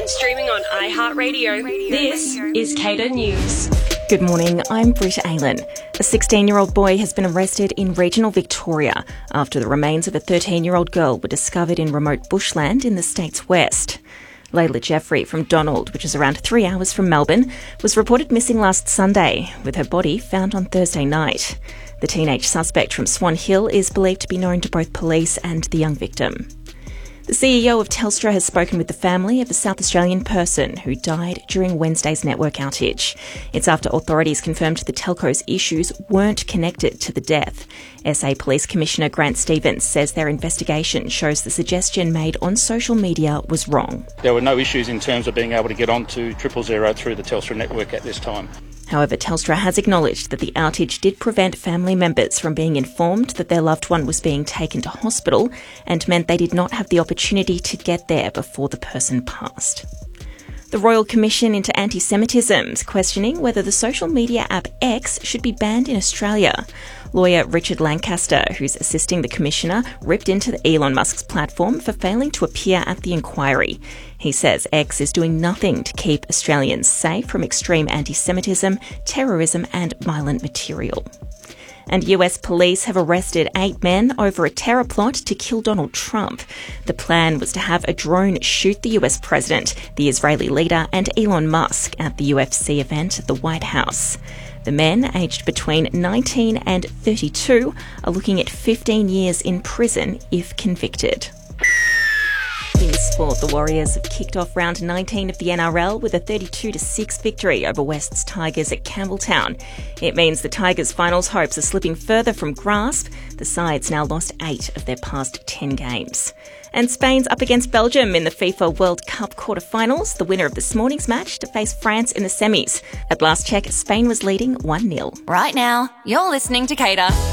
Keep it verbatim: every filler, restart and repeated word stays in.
and streaming on iHeartRadio. This is Cater News. Good morning, I'm Britta Aylen. A sixteen-year-old boy has been arrested in regional Victoria after the remains of a thirteen-year-old girl were discovered in remote bushland in the state's west. Layla Jeffrey from Donald, which is around three hours from Melbourne, was reported missing last Sunday, with her body found on Thursday night. The teenage suspect from Swan Hill is believed to be known to both police and the young victim. The C E O of Telstra has spoken with the family of a South Australian person who died during Wednesday's network outage. It's after authorities confirmed the telco's issues weren't connected to the death. S A Police Commissioner Grant Stevens says their investigation shows the suggestion made on social media was wrong. There were no issues in terms of being able to get onto triple zero through the Telstra network at this time. However, Telstra has acknowledged that the outage did prevent family members from being informed that their loved one was being taken to hospital and meant they did not have the opportunity to get there before the person passed. The Royal Commission into Anti-Semitism is questioning whether the social media app X should be banned in Australia. Lawyer Richard Lancaster, who's assisting the Commissioner, ripped into Elon Musk's platform for failing to appear at the inquiry. He says X is doing nothing to keep Australians safe from extreme anti-Semitism, terrorism and violent material. And U S police have arrested eight men over a terror plot to kill Donald Trump. The plan was to have a drone shoot the U S president, the Israeli leader and Elon Musk at the U F C event at the White House. The men, aged between nineteen and thirty-two, are looking at fifteen years in prison if convicted. In sport, the Warriors have kicked off round nineteen of the N R L with a thirty-two to six victory over West's Tigers at Campbelltown. It means the Tigers' finals hopes are slipping further from grasp. The side's now lost eight of their past ten games. And Spain's up against Belgium in the FIFA World Cup quarterfinals, the winner of this morning's match to face France in the semis. At last check, Spain was leading one nil. Right now, you're listening to Cater.